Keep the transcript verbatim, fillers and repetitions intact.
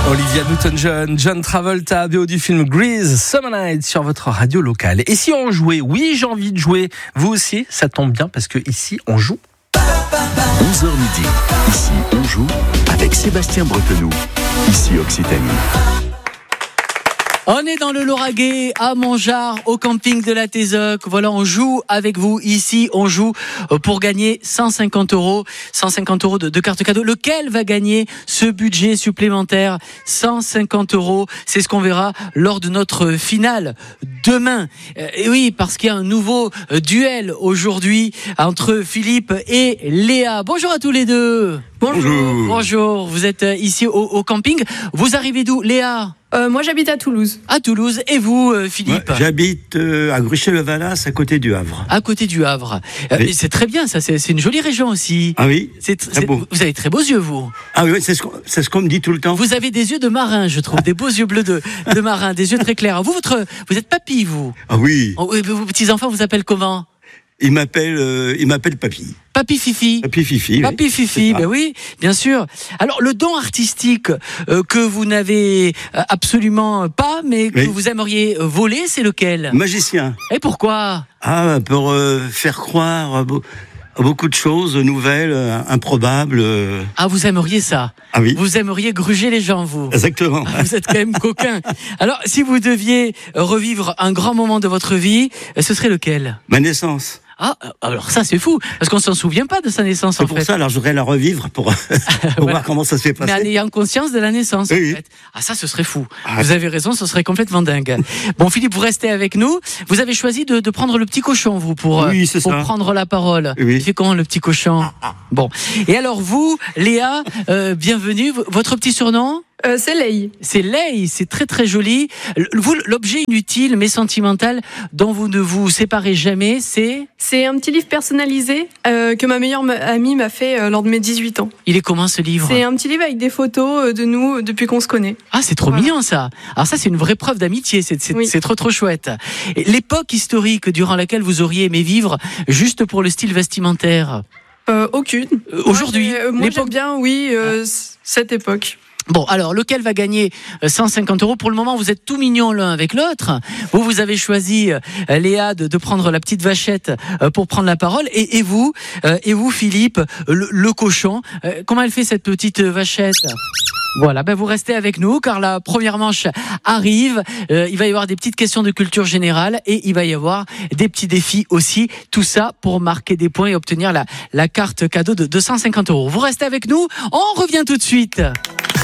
Olivia Newton-John, John Travolta, B O du film Grease, Summer Night sur votre radio locale. Et si on jouait? Oui, j'ai envie de jouer. Vous aussi, ça tombe bien parce que ici, on joue. onze heures midi. Ici, on joue avec Sébastien Bretenoux. Ici, Occitanie. On est dans le Lauragais, à Montgeard, au camping de la Tézoc. Voilà, on joue avec vous. Ici, on joue pour gagner cent cinquante euros. cent cinquante euros de, de carte cadeau. Lequel va gagner ce budget supplémentaire? cent cinquante euros. C'est ce qu'on verra lors de notre finale demain. Et oui, parce qu'il y a un nouveau duel aujourd'hui entre Philippe et Léa. Bonjour à tous les deux. Bonjour. Bonjour. Vous êtes ici au, au camping. Vous arrivez d'où, Léa? Euh, moi, j'habite à Toulouse. À Toulouse. Et vous, euh, Philippe? Ouais, j'habite euh, à Gruchet-le-Valas, à côté du Havre. À côté du Havre. Euh, Oui. C'est très bien, ça. C'est, c'est une jolie région aussi. Ah oui, C'est, très c'est- beau. Vous avez très beaux yeux, vous. Ah oui, c'est ce qu'on, c'est ce qu'on me dit tout le temps. Vous avez des yeux de marin, je trouve, des beaux yeux bleus de, de marin, des yeux très clairs. Vous, votre, vous êtes papy, vous. Ah oui, Oh, oui, vos petits enfants vous appellent comment? il m'appelle, euh, il m'appelle Papy. Papy Fifi. Papy Fifi. Papy oui. Fifi, C'est ça. ben oui, bien sûr. Alors, le don artistique euh, que vous n'avez euh, absolument pas, mais que Oui. vous aimeriez euh, voler, c'est lequel? Magicien. Et pourquoi? Ah, pour euh, faire croire à, beau- à beaucoup de choses nouvelles, euh, improbables. euh. Ah, vous aimeriez ça? Ah oui, Vous aimeriez gruger les gens, vous? exactement. Vous êtes quand même coquin. Alors, si vous deviez revivre un grand moment de votre vie, ce serait lequel? Ma naissance. Ah, alors ça, c'est fou, parce qu'on s'en souvient pas de sa naissance, C'est en pour fait. ça, alors je voudrais la revivre pour, pour Voilà. voir comment ça s'est Mais en passé. ayant conscience de la naissance, Oui, en oui. fait. Ah, ça, ce serait fou. Ah. Vous avez raison, ce serait complètement dingue. Bon, Philippe, vous restez avec nous. Vous avez choisi de, de prendre le petit cochon, vous, pour, Oui, euh, c'est pour ça. prendre la parole. Oui. Il fait comment, le petit cochon? Bon. Et alors, vous, Léa, euh, bienvenue. V- Votre petit surnom? Euh, c'est Lei. C'est Lei, c'est très très joli. L- Vous, l'objet inutile mais sentimental dont vous ne vous séparez jamais, c'est... C'est un petit livre personnalisé euh, que ma meilleure ma- amie m'a fait euh, lors de mes dix-huit ans. Il est comment ce livre? C'est un petit livre avec des photos euh, de nous euh, depuis qu'on se connaît. Ah, c'est trop Voilà. mignon ça. Alors ça, c'est une vraie preuve d'amitié. C'est, c'est, Oui. c'est trop trop chouette. Et l'époque historique durant laquelle vous auriez aimé vivre, juste pour le style vestimentaire. Euh, aucune. Euh, aujourd'hui, Moi, j'ai- euh, moi l'époque- j'aime bien, oui, euh, c- cette époque. Bon, alors, lequel va gagner euh, cent cinquante euros? Pour le moment, vous êtes tout mignons l'un avec l'autre. Vous, vous avez choisi, euh, Léa, de, de prendre la petite vachette euh, pour prendre la parole. Et, et vous, euh, et vous, Philippe, le, le cochon. Euh, comment elle fait cette petite vachette? Voilà, ben vous restez avec nous car la première manche arrive. Euh, il va y avoir des petites questions de culture générale et il va y avoir des petits défis aussi. Tout ça pour marquer des points et obtenir la, la carte cadeau de deux cent cinquante euros. Vous restez avec nous. On revient tout de suite.